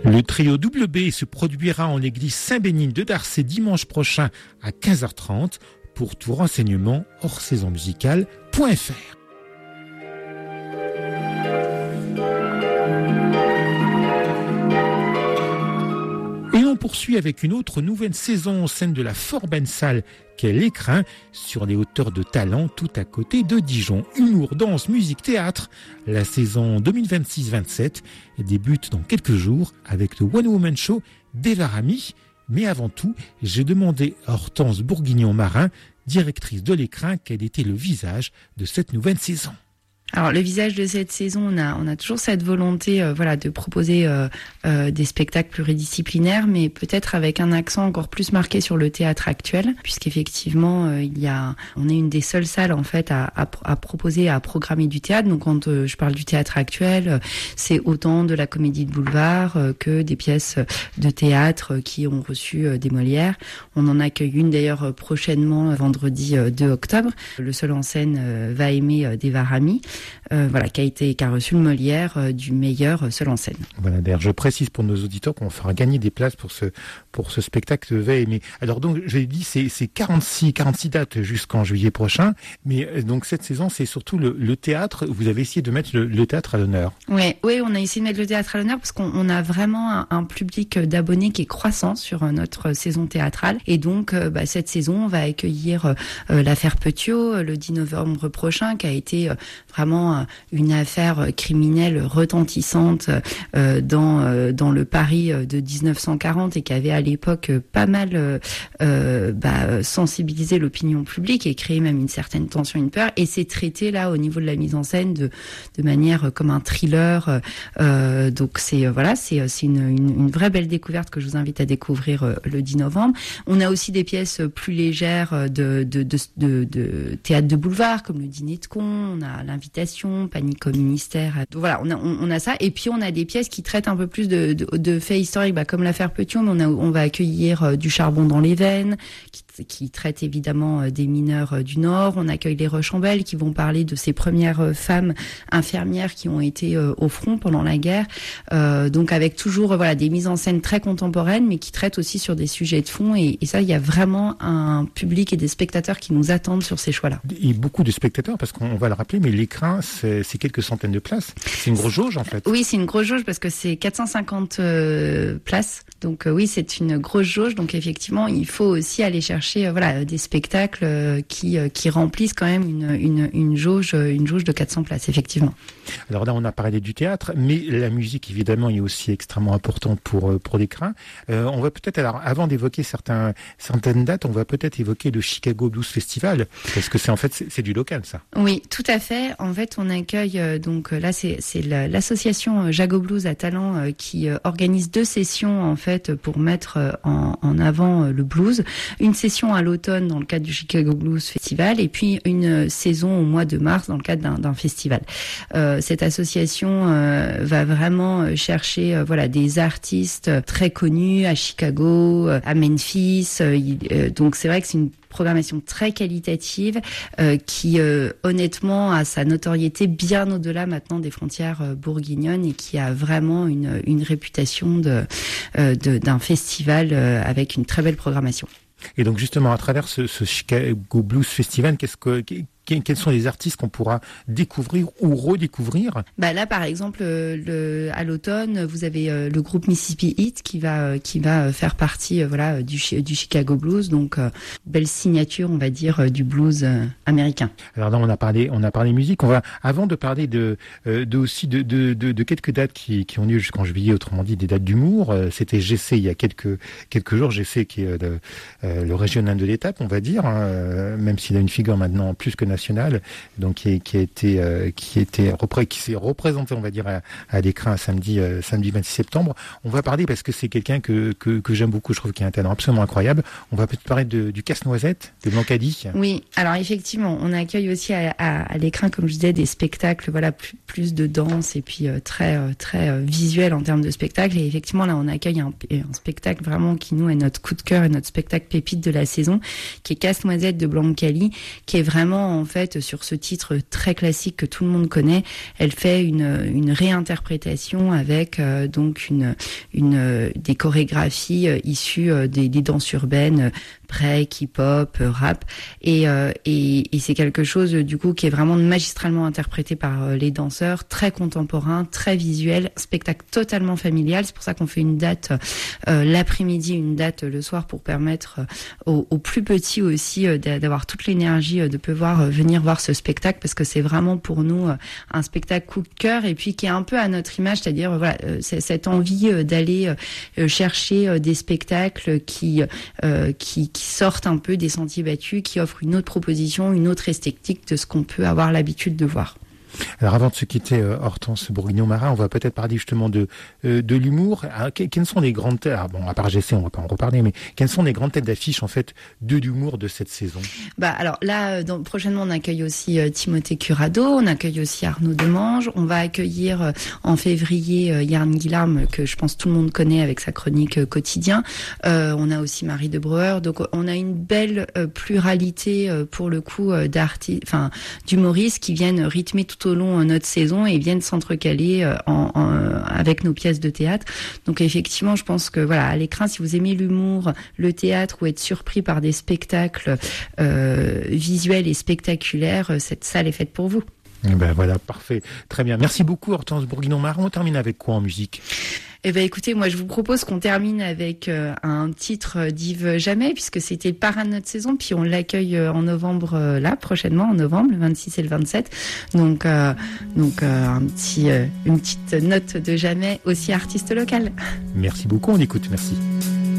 Le trio WB se produira en l'église Saint-Bénigne de Darcé dimanche prochain à 15h30. Pour tout renseignement, hors-saison-musicale.fr. Et on poursuit avec une autre nouvelle saison en scène de la fort belle salle qu'est l'Écrin, sur les hauteurs de Talent, tout à côté de Dijon. Humour, danse, musique, théâtre. La saison 2026-27 débute dans quelques jours avec le One Woman Show d'Eva Rami. Mais avant tout, j'ai demandé à Hortense Bourguignon-Marin, directrice de l'Écrin, quel était le visage de cette nouvelle saison. Alors le visage de cette saison, on a toujours cette volonté de proposer des spectacles pluridisciplinaires, mais peut-être avec un accent encore plus marqué sur le théâtre actuel, puisqu'effectivement on est une des seules salles en fait à proposer, à programmer du théâtre. Donc quand je parle du théâtre actuel, c'est autant de la comédie de boulevard que des pièces de théâtre qui ont reçu des Molières. On en accueille une d'ailleurs prochainement, vendredi 2 octobre. Le seul en scène va aimer d'Eva Rami. Qui a reçu le Molière du meilleur seul en scène. Voilà, d'ailleurs, je précise pour nos auditeurs qu'on fera gagner des places pour ce spectacle va aimer. Alors donc, je l'ai dit, c'est 46 dates jusqu'en juillet prochain, mais donc cette saison, c'est surtout le théâtre. Vous avez essayé de mettre le théâtre à l'honneur. Oui, on a essayé de mettre le théâtre à l'honneur parce qu'on a vraiment un public d'abonnés qui est croissant sur notre saison théâtrale. Et donc, cette saison, on va accueillir l'affaire Petiot le 10 novembre prochain, qui a été vraiment une affaire criminelle retentissante dans le Paris de 1940 et qui avait à l'époque pas mal sensibilisé l'opinion publique et créé même une certaine tension, une peur. Et c'est traité là au niveau de la mise en scène de manière comme un thriller. Donc c'est une vraie belle découverte que je vous invite à découvrir le 10 novembre. On a aussi des pièces plus légères de théâtre de boulevard comme le Dîner de cons. On a l'invitation, Panique au ministère. Donc voilà, on a ça. Et puis on a des pièces qui traitent un peu plus de faits historiques, comme l'affaire Petiot, mais on va accueillir du charbon dans les veines, qui traite évidemment des mineurs du Nord. On accueille les Rochambeau qui vont parler de ces premières femmes infirmières qui ont été au front pendant la guerre. Donc avec toujours des mises en scène très contemporaines, mais qui traitent aussi sur des sujets de fond. Et ça, il y a vraiment un public et des spectateurs qui nous attendent sur ces choix-là. Et beaucoup de spectateurs, parce qu'on va le rappeler, mais l'Écrin, c'est quelques centaines de places. C'est une grosse jauge, en fait. Oui, c'est une grosse jauge parce que c'est 450 places. Donc oui, c'est une grosse jauge. Donc effectivement, il faut aussi aller chercher des spectacles qui remplissent quand même une jauge de 400 places, effectivement. Alors là, on a parlé du théâtre, mais la musique, évidemment, est aussi extrêmement importante pour l'Écrin. On va peut-être, alors, avant d'évoquer certaines dates, on va peut-être évoquer le Chicago Blues Festival, parce que c'est du local, ça. Oui, tout à fait. En fait, on accueille, donc là, c'est l'association Jago Blues à Talent qui organise 2 sessions, en fait, pour mettre en avant le blues. Une session à l'automne dans le cadre du Chicago Blues Festival et puis une saison au mois de mars dans le cadre d'un festival. Cette association va vraiment chercher des artistes très connus à Chicago, à Memphis. Donc c'est vrai que c'est une programmation très qualitative qui honnêtement a sa notoriété bien au-delà maintenant des frontières bourguignonnes et qui a vraiment une réputation d'un festival avec une très belle programmation. Et donc justement, à travers ce Chicago Blues Festival, quels sont les artistes qu'on pourra découvrir ou redécouvrir ? Là, par exemple, à l'automne, vous avez le groupe Mississippi Heat qui va faire partie du Chicago Blues, donc belle signature, on va dire, du blues américain. Alors là, on a parlé musique. On va, avant de parler de quelques dates qui ont lieu jusqu'en juillet, autrement dit des dates d'humour. C'était GC il y a quelques jours, GC qui est le régional de l'étape, on va dire, même s'il a une figure maintenant plus que nationale, donc qui s'est représenté, on va dire, à l'Écrin samedi 26 septembre. On va parler parce que c'est quelqu'un que j'aime beaucoup, je trouve qu'il a un talent absolument incroyable. On va peut-être parler du Casse-Noisette, de Blancadi. Oui, alors effectivement, on accueille aussi à l'Écrin, comme je disais, des spectacles, plus de danse et puis très visuel en termes de spectacle. Et effectivement, là, on accueille un spectacle vraiment qui nous est notre coup de cœur et notre spectacle pépite de la saison, qui est Casse-Noisette de Blancali, qui est vraiment en fait, sur ce titre très classique que tout le monde connaît, elle fait une réinterprétation avec donc des chorégraphies issues des danses urbaines, break, hip-hop, rap, et c'est quelque chose du coup qui est vraiment magistralement interprété par les danseurs, très contemporain, très visuel, spectacle totalement familial. C'est pour ça qu'on fait une date l'après-midi, une date le soir pour permettre aux plus petits aussi d'avoir toute l'énergie de pouvoir venir voir ce spectacle, parce que c'est vraiment pour nous un spectacle coup de cœur, et puis qui est un peu à notre image, c'est-à-dire voilà, cette envie d'aller chercher des spectacles qui sortent un peu des sentiers battus, qui offrent une autre proposition, une autre esthétique de ce qu'on peut avoir l'habitude de voir. Alors avant de se quitter, Hortense Bourguignon-Marin, on va peut-être parler justement de l'humour. Quelles sont les grandes têtes, à part Jessé, on va pas en reparler, mais quelles sont les grandes têtes d'affiche en fait de l'humour de cette saison? Alors là, prochainement, on accueille aussi Timothée Curado, on accueille aussi Arnaud Demange, on va accueillir en février Yann Guillarme, que je pense tout le monde connaît avec sa chronique quotidien. On a aussi Marie de Breuer, donc on a une belle pluralité pour le coup d'humoristes qui viennent rythmer tout au long notre saison et viennent s'entrecaler avec nos pièces de théâtre. Donc effectivement, je pense que voilà, à l'écran, si vous aimez l'humour, le théâtre, ou être surpris par des spectacles visuels et spectaculaires, cette salle est faite pour vous. Ben voilà, parfait, très bien. Merci beaucoup Hortense Bourguignon-Marin. On termine avec quoi en musique? Écoutez, moi je vous propose qu'on termine avec un titre d'Yves Jamais, puisque c'était le parrain de notre saison, puis on l'accueille en novembre, prochainement en novembre, le 26 et le 27. Donc une petite note de Jamais, aussi artiste local. Merci beaucoup, on écoute, merci.